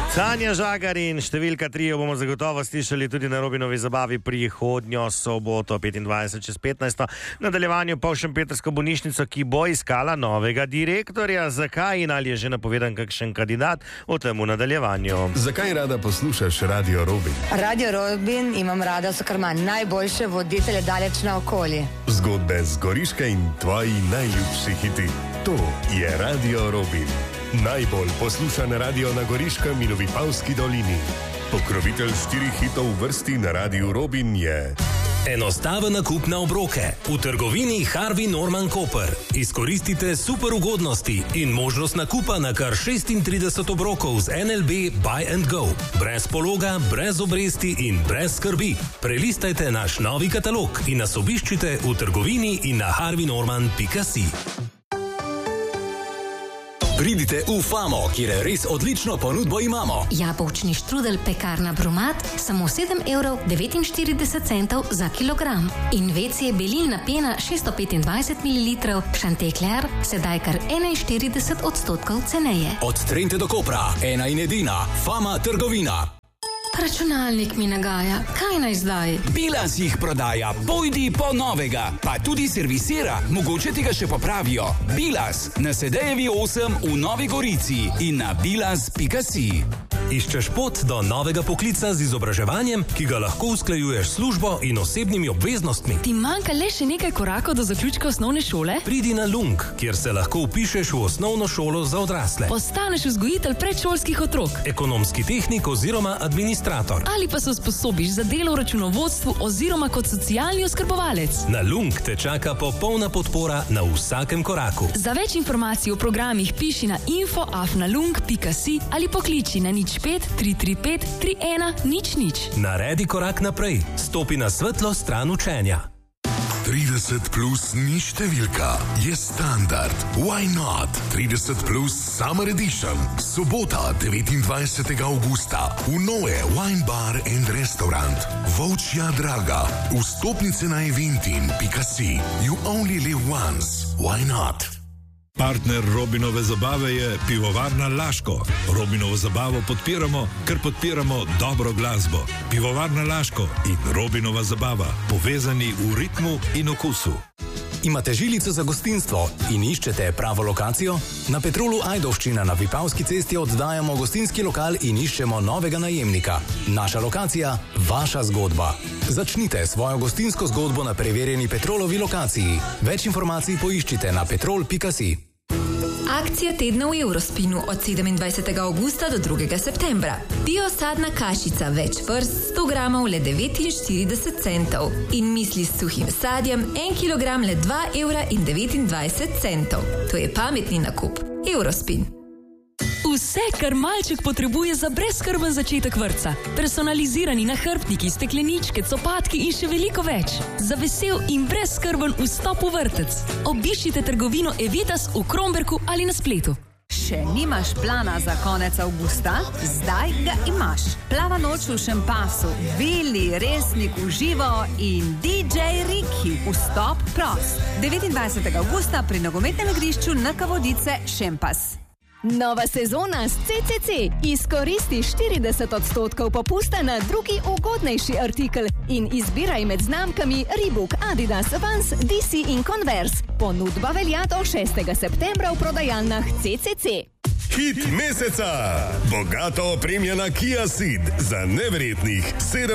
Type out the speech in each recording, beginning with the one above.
Tanja Žagar in številka 3 bomo zagotovo slišali tudi na Robinovi zabavi prihodnjo soboto 25/15. Nadaljevanju Polšempetrsko bolnišnico, ki bo iskala novega direktorja. Zakaj in ali je že napovedan kakšen kandidat, o tem v nadaljevanju. Zakaj rada poslušaš Radio Robin? Radio Robin imam rada, so kar manj najboljše voditelje daleč naokoli. Zgodbe z Goriške in tvoji najljubši hiti. To je Radio Robin. Najbolj poslušan radio na Goriškem in v Vipavski dolini. Pokrovitelj 4 hitov v vrsti na Radiu Robin je... Enostaven nakup na obroke. V trgovini Harvey Norman Koper. Izkoristite super ugodnosti in možnost nakupa na kar 36 obrokov z NLB Buy and Go. Brez pologa, brez obresti in brez skrbi. Prelistajte naš novi katalog in nas obiščite v trgovini in na harveynorman.si. Pridite v Famo, kjer res odlično ponudbo imamo. Jabolčni štrudel pekarna Bromat, samo 7,49 € za kilogram. In WC belilna pena 625 ml, Chantekler, sedaj kar 41% ceneje. Od Trente do Kopra, ena in edina, Fama trgovina. Računalnik mi nagaja, kaj naj zdaj? Bilas jih prodaja, pojdi po novega, pa tudi servisira, mogoče ti ga še popravijo. Bilas, na Sedejevi 8 v Novi Gorici in na bilas.si. Iščeš pot do novega poklica z izobraževanjem, ki ga lahko usklajuješ s službo in osebnimi obveznostmi? Ti manjka le še nekaj korakov do zaključka osnovne šole? Pridi na Lung, kjer se lahko vpišeš v osnovno šolo za odrasle. Postaneš vzgojitelj predšolskih otrok, ekonomski tehnik oziroma administrator. Ali pa se usposobiš za delo v računovodstvu oziroma kot socialni oskrbovalec. Na Lung te čaka popolna podpora na vsakem koraku. Za več informacij o programih piši na info@nalung.si ali pokliči na 05 335 3100. Naredi korak naprej, stopi na svetlo stran učenja. 30 plus ni številka, je standard. Why not? 30 plus Summer Edition. Sobota 29. augusta v Noe Wine Bar and Restaurant. Volčja Draga. Vstopnice na eventin.si. You only live once. Why not? Partner Robinove zabave je Pivovarna Laško. Robinovo zabavo podpiramo, ker podpiramo dobro glasbo. Pivovarna Laško in Robinova zabava, povezani v ritmu in okusu. Imate žilico za gostinstvo in iščete pravo lokacijo? Na Petrolu Ajdovščina na Vipavski cesti oddajamo gostinski lokal in iščemo novega najemnika. Naša lokacija, vaša zgodba. Začnite svojo gostinsko zgodbo na preverjeni Petrolovi lokaciji. Več informacij poiščite na petrol.si. Akcija tedna v Eurospinu od 27. augusta do 2. septembra. Biosadna kašica več vrst 100 gramov le 49 centov in misli s suhim sadjem 1 kilogram le 2,29 €. To je pametni nakup. Eurospin. Vse, kar malček potrebuje za brezskrben začetek vrtca. Personalizirani nahrbtniki, stekleničke, copatki in še veliko več. Za vesel in brezskrben vstop v vrtec. Obiščite trgovino Evitas v Kromberku ali na spletu. Še nimaš plana za konec avgusta? Zdaj ga imaš. Plava noč v Šempasu, Vili, Resnik v živo in DJ Riki. Vstop prost. 29. augusta pri nogometnem igrišču NK Vodice Šempas. Nova sezona s CCC. Izkoristi 40% popusta na drugi ugodnejši artikel in izbiraj med znamkami Reebok, Adidas, Vans, DC in Converse. Ponudba velja do 6. septembra v prodajalnah CCC. Hit meseca! Bogato opremljena Kia Ceed za neverjetnih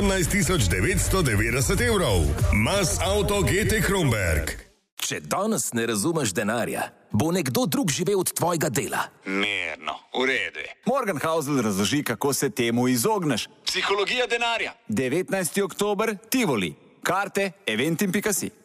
17.990 €. Mas Auto GT Kromberg. Če danes ne razumeš denarja, bo nekdo drug živel od tvojega dela. Mirno, v redu. Morgenhausl razloži, kako se temu izogneš. Psihologija denarja. 19. oktober, Tivoli. Karte eventin.si.